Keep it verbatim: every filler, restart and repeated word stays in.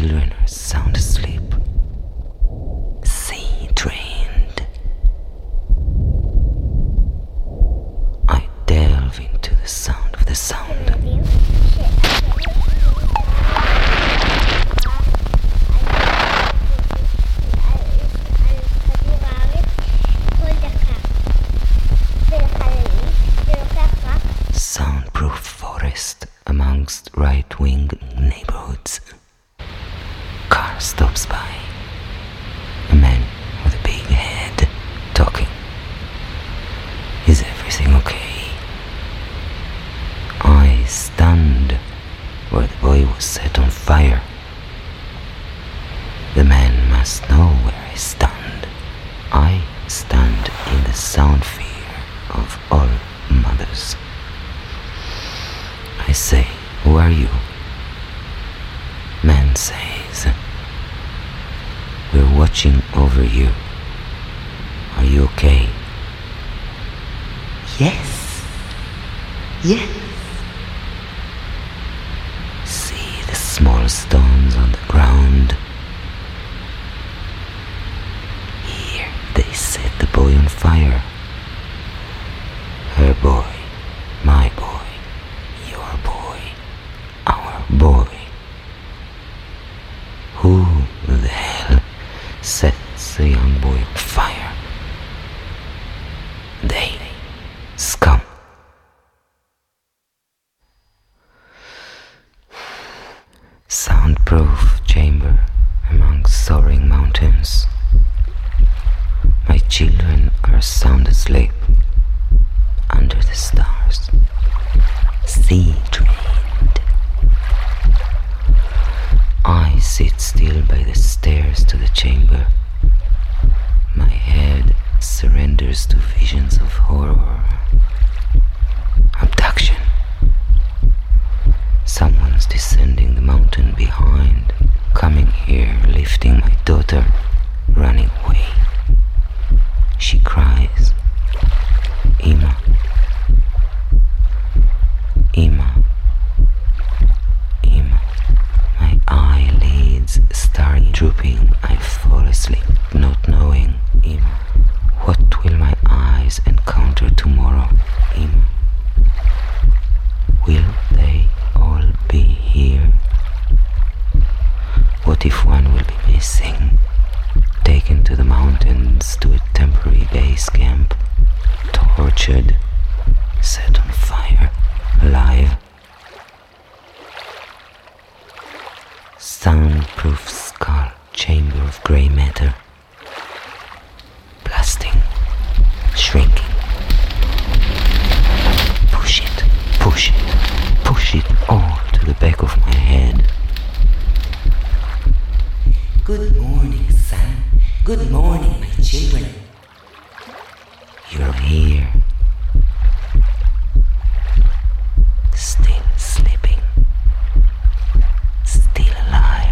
children are sound asleep, sea drained. I delve into the sound of the sound. Soundproof forest amongst right-wing neighborhoods. Car stops by. A man with a big head talking. Is everything okay? I stand where the boy was set on fire. The man must know where I stand. I stand in the sound fear of all mothers. I say, who are you? Man says, we're watching over you. Are you okay? Yes. Yes. See the small stones on the ground. Here they set the boy on fire. Her boy, my boy, your boy, our boy. Who the hell sets a young boy on fire? They, scum. Soundproof chamber among soaring mountains. My children are sound asleep under the stars, sea drained. I sit still by the stairs to the chamber. My head surrenders to visions of horror. Abduction. Someone's descending the mountain behind, coming here, lifting my daughter, running away. She cries, Ima, Ima, Ima. My eyelids start drooping. I fall asleep, not knowing, Ima, what will my eyes encounter tomorrow, Ima? Will they all be here? What if one will be missing? Taken to the mountains, to a temporary base camp, tortured, set on fire, alive. Soundproof skull, chamber of grey matter. Blasting, shrinking. Push it, push it, push it all to the back of my head. Good morning, son. Good morning, my children. You're here.